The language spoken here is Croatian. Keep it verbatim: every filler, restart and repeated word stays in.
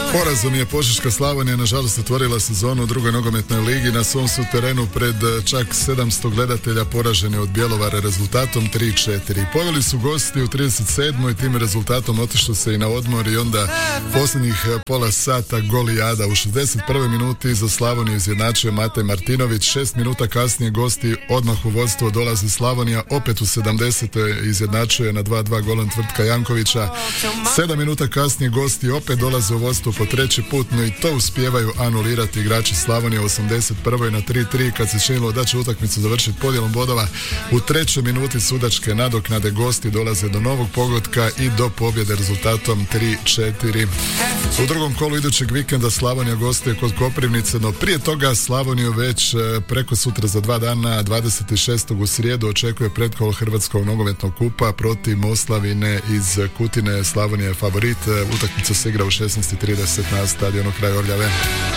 Porazom je Požeška Slavonija nažalost otvorila sezonu u drugoj nogometnoj ligi. Na svom su terenu pred čak sedamsto gledatelja poraženi od Bjelovara rezultatom tri četiri. Poveli su gosti u trideset sedmoj Tim rezultatom otišlo se i na odmor i onda posljednjih pola sata golijada. U šezdeset prvoj minuti za Slavoniju izjednačuje Matej Martinović. Šest minuta kasnije gosti odmah u vodstvo dolazi Slavonija. Opet u sedamdesetoj izjednačuje na dva dva golom Tvrtka Jankovića. Sedam minuta kasnije gosti opet dolaze u vodstvo po treći put, no i to uspijevaju anulirati igrači Slavonije u osamdeset prvoj na tri tri kad se činilo da će utakmicu završiti podjelom bodova. U trećoj minuti sudačke nadoknade gosti dolaze do novog pogotka i do pobjede rezultatom tri četiri. U drugom kolu idućeg vikenda Slavonija gostuje kod Koprivnice, no prije toga Slavoniju već preko sutra za dva dana, dvadeset šestog u srijedu, očekuje pretkolo Hrvatskog nogometnog kupa protiv Moslavine iz Kutine. Slavonija je favorit, utakmica se igra u šesnaest i trideset na stadionu Kraj Orljave.